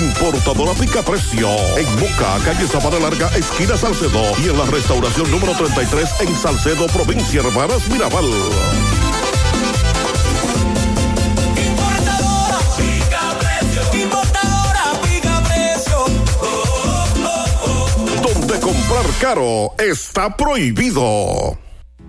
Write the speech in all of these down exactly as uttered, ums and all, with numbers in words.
Importadora Pica Precio. En Moca, calle Sabana Larga, esquina Salcedo. Y en la restauración número treinta y tres en Salcedo, provincia Hermanas Mirabal. Importadora Pica Precio. Importadora Pica Precio. Oh, oh, oh, oh. Donde comprar caro está prohibido.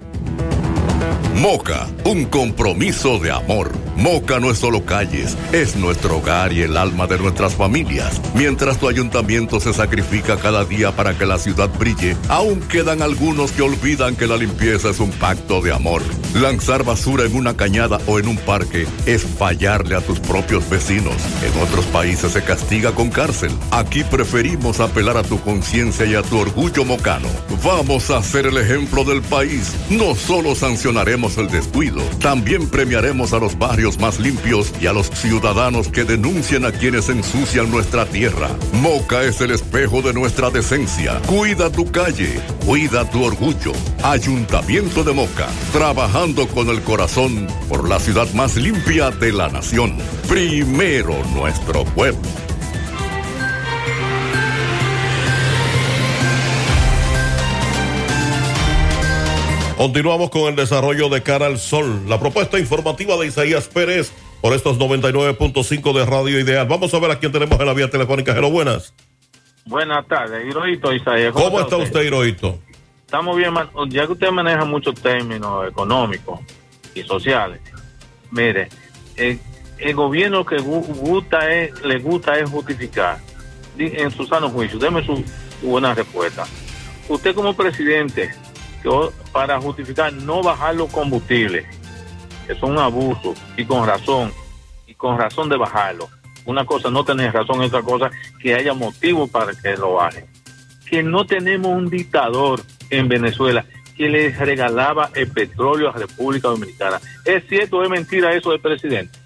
Moca, un compromiso de amor. Moca no es solo calles, es nuestro hogar y el alma de nuestras familias. Mientras tu ayuntamiento se sacrifica cada día para que la ciudad brille, aún quedan algunos que olvidan que la limpieza es un pacto de amor. Lanzar basura en una cañada o en un parque es fallarle a tus propios vecinos. En otros países se castiga con cárcel. Aquí preferimos apelar a tu conciencia y a tu orgullo mocano. Vamos a ser el ejemplo del país. No solo sancionaremos el descuido, también premiaremos a los barrios más limpios y a los ciudadanos que denuncien a quienes ensucian nuestra tierra. Moca es el espejo de nuestra decencia. Cuida tu calle, cuida tu orgullo. Ayuntamiento de Moca, trabajando con el corazón por la ciudad más limpia de la nación. Primero nuestro pueblo. Continuamos con el desarrollo de Cara al Sol. La propuesta informativa de Isaías Pérez por estos noventa y nueve punto cinco de Radio Ideal. Vamos a ver a quién tenemos en la vía telefónica. Hello, buenas. Buenas tardes, Hirohito Isaías. ¿Cómo, ¿Cómo está usted, usted Hirohito? Estamos bien, ya que usted maneja muchos términos económicos y sociales. Mire, el, el gobierno que gusta es, le gusta es justificar en su sano juicio. Deme su, su buena respuesta. Usted como presidente, que para justificar no bajar los combustibles, que son un abuso, y con razón, y con razón de bajarlo. Una cosa no tener razón, otra cosa que haya motivo para que lo bajen. Que no tenemos un dictador en Venezuela que le regalaba el petróleo a la República Dominicana. ¿Es cierto o es mentira eso del presidente?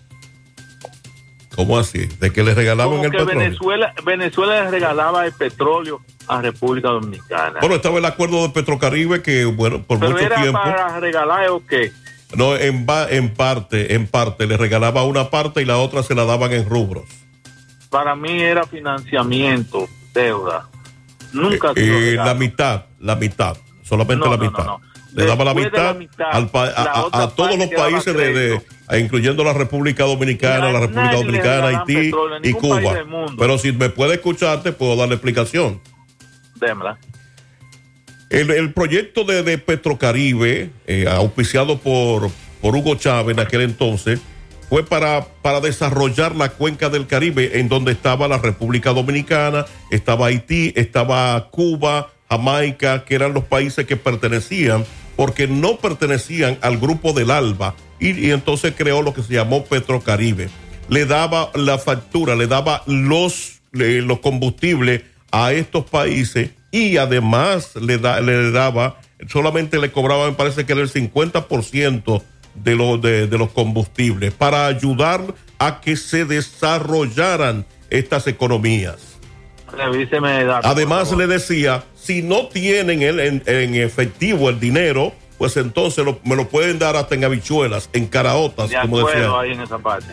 ¿Cómo así? ¿De que le regalaban Como el que petróleo? Venezuela, Venezuela le regalaba el petróleo a República Dominicana. Bueno, estaba el acuerdo de Petrocaribe que, bueno, por ¿Pero mucho era tiempo... para regalar o qué? No, en, en parte, en parte, le regalaba una parte y la otra se la daban en rubros. Para mí era financiamiento, deuda. Nunca eh, eh, la mitad, la mitad, solamente no, la no, mitad. No, no. Le daba la mitad, la mitad al pa a, a, a todos los países, de, de, a, incluyendo la República Dominicana, la República Dominicana, Haití y Cuba. Pero si me puede escuchar, te puedo dar la explicación. Démela. El, el proyecto de, de Petrocaribe, eh, auspiciado por, por Hugo Chávez en aquel entonces, fue para, para desarrollar la cuenca del Caribe, en donde estaba la República Dominicana, estaba Haití, estaba Cuba, Jamaica, que eran los países que pertenecían, porque no pertenecían al grupo del ALBA, y, y entonces creó lo que se llamó Petrocaribe. Le daba la factura, le daba los, le, los combustibles a estos países, y además le, da, le daba, solamente le cobraba, me parece que era el cincuenta por ciento de, lo, de, de los combustibles, para ayudar a que se desarrollaran estas economías. Revíseme datos, además le decía, si no tienen el, en, en efectivo el dinero, pues entonces lo, me lo pueden dar hasta en habichuelas, en caraotas, de como decía. Ahí en esa parte.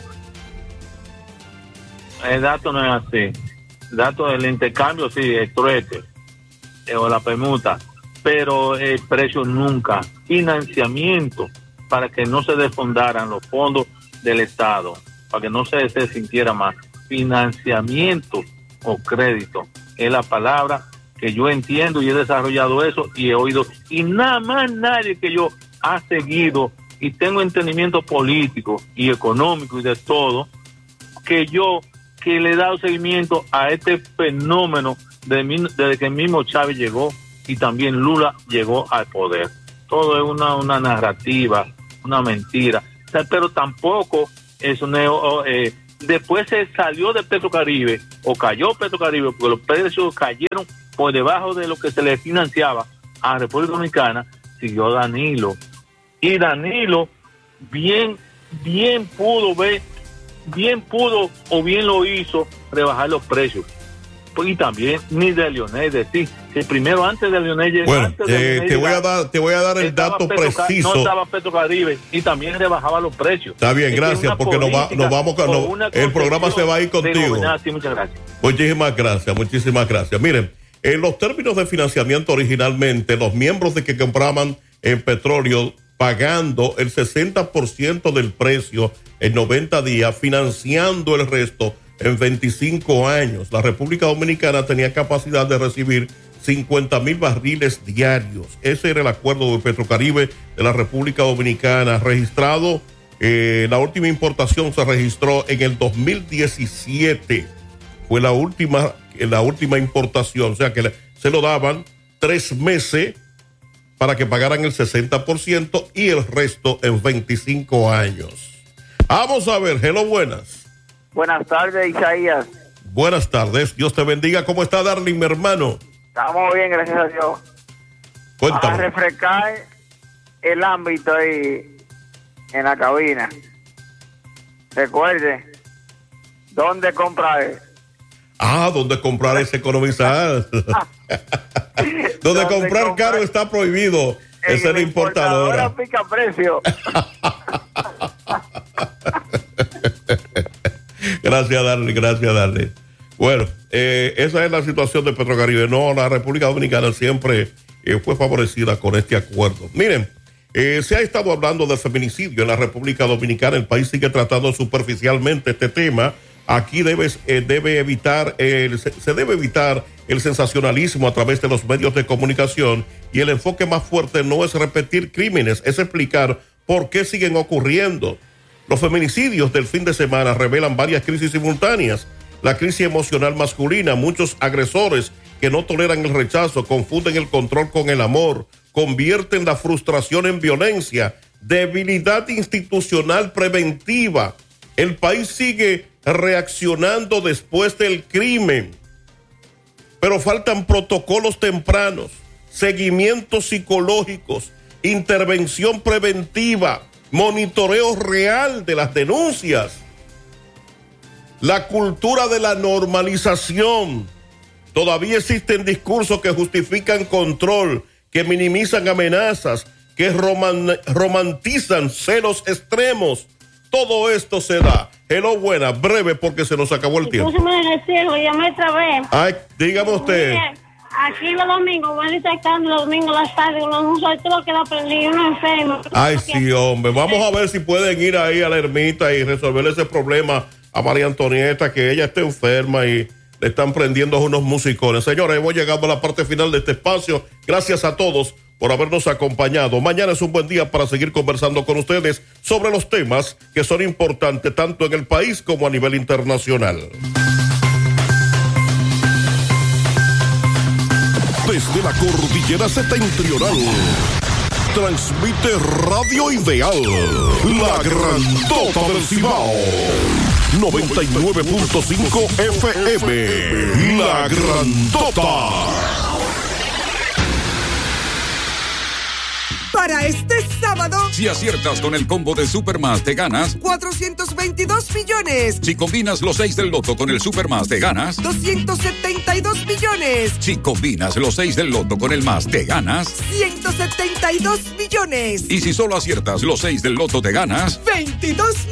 El dato no es así. El dato del intercambio, sí, el trueque eh, o la permuta, pero el precio nunca. Financiamiento para que no se desfondaran los fondos del Estado, para que no se, se sintiera más. Financiamiento o crédito es la palabra que yo entiendo y he desarrollado eso y he oído, y nada más nadie que yo ha seguido y tengo entendimiento político y económico y de todo, que yo que le he dado seguimiento a este fenómeno de, desde que el mismo Chávez llegó y también Lula llegó al poder. Todo es una, una narrativa, una mentira, o sea, pero tampoco es un eh, después se salió de Petrocaribe o cayó Petrocaribe porque los precios cayeron por debajo de lo que se le financiaba a la República Dominicana. Siguió Danilo y Danilo bien bien pudo ver bien pudo o bien lo hizo rebajar los precios. Y también ni de Leonel decir que primero antes de Leonel llegar, bueno, antes de eh, Leonel te voy a llegar, dar te voy a dar el dato Petroca- preciso. No estaba Petrocaribe y también rebajaba los precios. Está bien, es gracias, porque nos, va, nos vamos no, el programa se va a ir contigo. Sí, muchas gracias. Muchísimas gracias, muchísimas gracias. Miren, en los términos de financiamiento originalmente, los miembros de que compraban en petróleo pagando el sesenta por ciento del precio en noventa días, financiando el resto en veinticinco años. La República Dominicana tenía capacidad de recibir cincuenta mil barriles diarios. Ese era el acuerdo de Petrocaribe de la República Dominicana, registrado, eh, la última importación se registró en el dos mil diecisiete. Fue la última, la última importación, o sea que le, se lo daban tres meses para que pagaran el sesenta por ciento y el resto en veinticinco años. Vamos a ver, hello, buenas. Buenas tardes, Isaías. Buenas tardes, Dios te bendiga. ¿Cómo está, Darling, mi hermano? Estamos bien, gracias a Dios. Cuéntame. A refrescar el ámbito ahí en la cabina. Recuerde, ¿dónde comprar? Ah, ¿dónde comprar es economizar? Donde comprar, comprar caro está prohibido. Es la importadora. Ahora pica precio. Gracias, Darle, gracias, Darle. Bueno, eh, esa es la situación de Petrocaribe. No, la República Dominicana siempre eh, fue favorecida con este acuerdo. Miren, eh, se ha estado hablando de feminicidio en la República Dominicana. El país sigue tratando superficialmente este tema. Aquí debes, eh, debe evitar el, se, se debe evitar el sensacionalismo a través de los medios de comunicación, y el enfoque más fuerte no es repetir crímenes, es explicar por qué siguen ocurriendo. Los feminicidios del fin de semana revelan varias crisis simultáneas. La crisis emocional masculina, muchos agresores que no toleran el rechazo, confunden el control con el amor, convierten la frustración en violencia, debilidad institucional preventiva. El país sigue reaccionando después del crimen, pero faltan protocolos tempranos, seguimientos psicológicos, intervención preventiva, monitoreo real de las denuncias, la cultura de la normalización. Todavía existen discursos que justifican control, que minimizan amenazas, que roman, romantizan celos extremos. Todo esto se da. Hello, buena, breve porque se nos acabó el tiempo. Llamé otra vez. Ay, dígame usted. Mire, aquí los domingos van detectando los domingos las tardes, uno no sabe todo lo que da aprendido, uno enfermo. Ay, sí, hombre. Vamos a ver si pueden ir ahí a la ermita y resolver ese problema a María Antonieta, que ella está enferma y le están prendiendo unos musicones. Señores, hemos llegado a la parte final de este espacio. Gracias a todos por habernos acompañado. Mañana es un buen día para seguir conversando con ustedes sobre los temas que son importantes tanto en el país como a nivel internacional. Desde la cordillera septentrional, transmite Radio Ideal, la grandota del Cibao. noventa y nueve punto cinco F M, la grandota. Para este sábado, si aciertas con el combo de Supermás, te ganas cuatrocientos veintidós millones. Si combinas los seis del loto con el Supermás, te ganas doscientos setenta y dos millones. Si combinas los seis del loto con el más, te ganas ciento setenta y dos millones. Y si solo aciertas los seis del loto, te ganas veintidós